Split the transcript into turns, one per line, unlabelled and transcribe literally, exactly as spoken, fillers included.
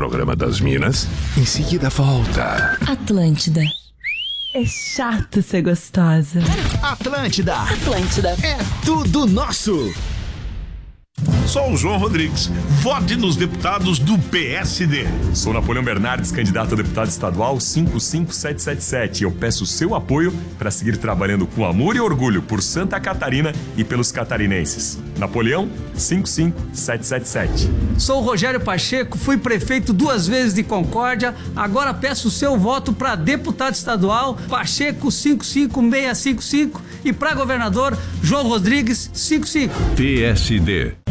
programa das Minas. Em seguida volta.
Atlântida.
É chato ser gostosa.
Atlântida.
Atlântida.
É tudo nosso.
Sou o João Rodrigues. Vote nos deputados do P S D.
Sou Napoleão Bernardes, candidato a deputado estadual cinco cinco sete sete sete. Eu peço seu apoio para seguir trabalhando com amor e orgulho por Santa Catarina e pelos catarinenses. Napoleão cinco cinco sete sete sete.
Sou o Rogério Pacheco, fui prefeito duas vezes de Concórdia, agora peço seu voto para deputado estadual Pacheco cinco cinco seis cinco cinco e para governador João Rodrigues cinco cinco.
P S D.